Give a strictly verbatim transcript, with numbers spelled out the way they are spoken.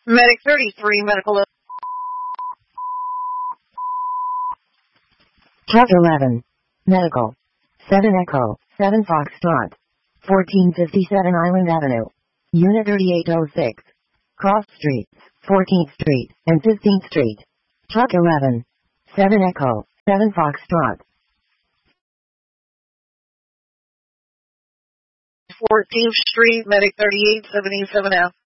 Medic thirty-three, medical. Truck eleven. Medical. seven Echo, seven Foxtrot. fourteen fifty-seven Island Avenue. Unit thirty-eight oh six. Cross Streets, fourteenth Street, and fifteenth Street. Truck eleven. seven Echo, seven Foxtrot. fourteenth Street, medic thirty-eight seventy-seven F.